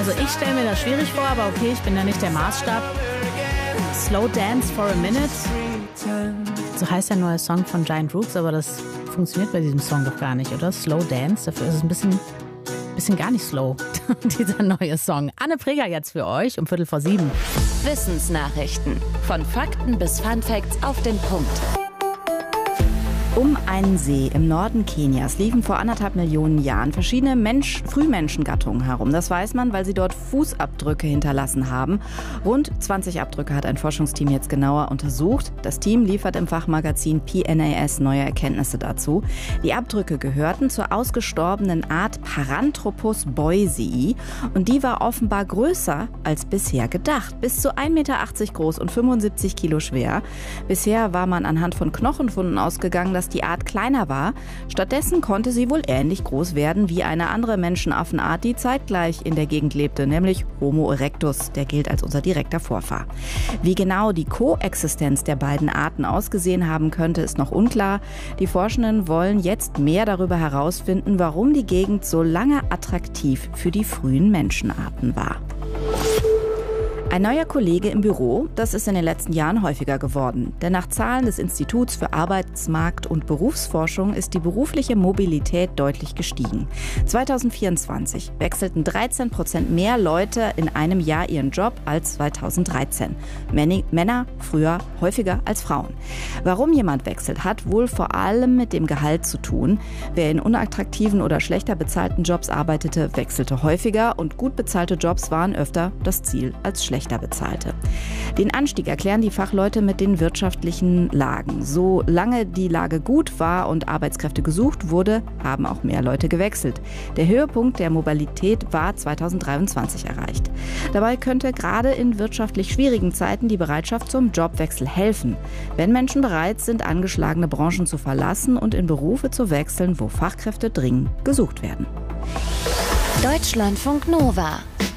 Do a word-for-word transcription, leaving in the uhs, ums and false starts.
Also ich stelle mir das schwierig vor, aber okay, ich bin ja nicht der Maßstab. Slow Dance for a Minute. So heißt der neue Song von Giant Rooks, aber das funktioniert bei diesem Song doch gar nicht, oder? Slow Dance, dafür ist es ein bisschen, bisschen gar nicht slow, dieser neue Song. Anne Preger jetzt für euch um Viertel vor sieben. Wissensnachrichten. Von Fakten bis Funfacts auf den Punkt. Um einen See im Norden Kenias liefen vor anderthalb Millionen Jahren verschiedene Mensch- Frühmenschengattungen herum. Das weiß man, weil sie dort Fußabdrücke hinterlassen haben. Rund zwanzig Abdrücke hat ein Forschungsteam jetzt genauer untersucht. Das Team liefert im Fachmagazin P N A S neue Erkenntnisse dazu. Die Abdrücke gehörten zur ausgestorbenen Art Paranthropus boisei und die war offenbar größer als bisher gedacht. Bis zu ein Meter achtzig groß und fünfundsiebzig Kilo schwer. Bisher war man anhand von Knochenfunden ausgegangen, dass die Art kleiner war. Stattdessen konnte sie wohl ähnlich groß werden wie eine andere Menschenaffenart, die zeitgleich in der Gegend lebte, nämlich Homo erectus. Der gilt als unser direkter Vorfahr. Wie genau die Koexistenz der beiden Arten ausgesehen haben könnte, ist noch unklar. Die Forschenden wollen jetzt mehr darüber herausfinden, warum die Gegend so lange attraktiv für die frühen Menschenarten war. Ein neuer Kollege im Büro, das ist in den letzten Jahren häufiger geworden. Denn nach Zahlen des Instituts für Arbeitsmarkt- und Berufsforschung ist die berufliche Mobilität deutlich gestiegen. zweitausendvierundzwanzig wechselten dreizehn Prozent mehr Leute in einem Jahr ihren Job als zweitausenddreizehn. Männer früher häufiger als Frauen. Warum jemand wechselt, hat wohl vor allem mit dem Gehalt zu tun. Wer in unattraktiven oder schlechter bezahlten Jobs arbeitete, wechselte häufiger und gut bezahlte Jobs waren öfter das Ziel als schlechter bezahlte. Den Anstieg erklären die Fachleute mit den wirtschaftlichen Lagen. Solange die Lage gut war und Arbeitskräfte gesucht wurde, haben auch mehr Leute gewechselt. Der Höhepunkt der Mobilität war zweitausenddreiundzwanzig erreicht. Dabei könnte gerade in wirtschaftlich schwierigen Zeiten die Bereitschaft zum Jobwechsel helfen, wenn Menschen bereit sind, angeschlagene Branchen zu verlassen und in Berufe zu wechseln, wo Fachkräfte dringend gesucht werden. Deutschlandfunk Nova.